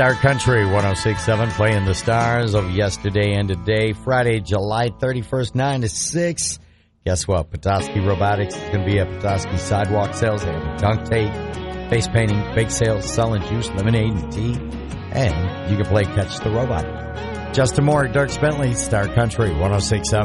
Star Country 106.7, playing the stars of yesterday and today. Friday, July 31st, 9 to 6. Guess what? Petoskey Robotics is going to be at Petoskey Sidewalk Sales. They have dunk tape, face painting, bake sales, selling juice, lemonade, and tea. And you can play Catch the Robot. Justin Moore, Dirk Bentley, Star Country 106.7.